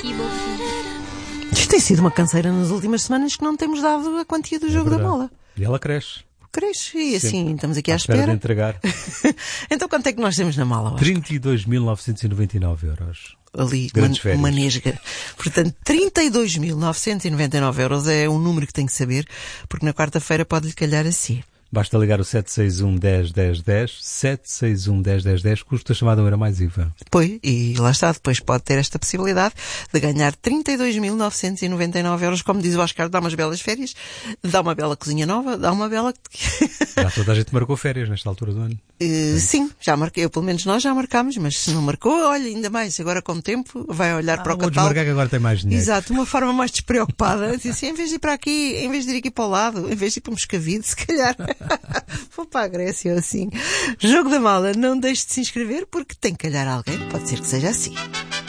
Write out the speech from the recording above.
Isto tem sido uma canseira nas últimas semanas que não temos dado a quantia do jogo da mola. E ela cresce. Cresce e assim Sempre. estamos aqui à espera de espera. entregar. Então quanto é que nós temos na mala, Oscar? 32.999 euros. Ali, Grandes férias. uma nesga. Portanto, 32.999 euros é um número que tem que saber, porque na quarta-feira pode-lhe calhar assim. Basta ligar o 761 10 10 10, 761 10 10 10, custa a chamada hora mais IVA. Pois, e lá está, depois pode ter esta possibilidade de ganhar 32.999 euros, como diz o Oscar, dá umas belas férias, dá uma bela cozinha nova, dá uma bela... Já toda a gente marcou férias nesta altura do ano. Sim, já marquei, pelo menos nós já marcámos, mas se não marcou, olha, ainda mais, agora com o tempo, vai olhar para o Vou catálogo. desmarcar que agora tem mais dinheiro. Exato, uma forma mais despreocupada. Assim, em vez de ir para aqui, em vez de ir aqui para o lado, em vez de ir para Moscavide, se calhar vou para a Grécia ou assim. Jogo da Mala, não deixe de se inscrever porque tem que calhar alguém, pode ser que seja assim.